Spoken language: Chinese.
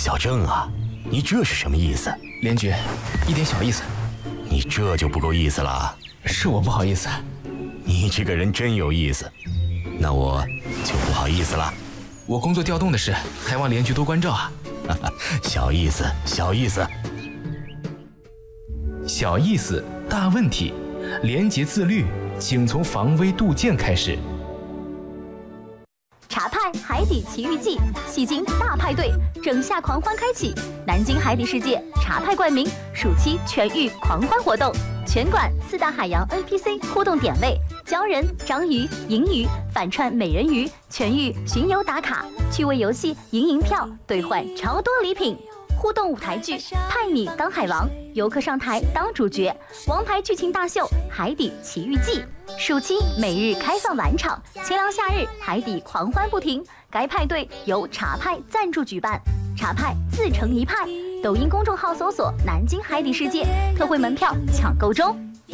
小郑啊，你这是什么意思？ 连局，一点小意思。 你这就不够意思了。 是我不好意思。 你这个人真有意思，那我就不好意思了。 我工作调动的事，还望连局多关照啊。 小意思，小意思。 小意思，大问题。廉洁自律，请从防微杜渐开始。 茶派海底奇遇记，戏精大派对，整夏狂欢开启。南京海底世界茶派冠名暑期全域狂欢活动，全馆4大海洋 NPC 互动点位，鲛人、章鱼、银鱼反串美人鱼，全域巡游打卡，趣味游戏银票兑换超多礼品。互动舞台剧，派你当海王，游客上台当主角，王牌剧情大秀《海底奇遇记》，暑期每日开放晚场，清凉夏日海底狂欢不停。该派对由茶派赞助举办，茶派自成一派。抖音公众号搜索“南京海底世界”，特惠门票抢购中。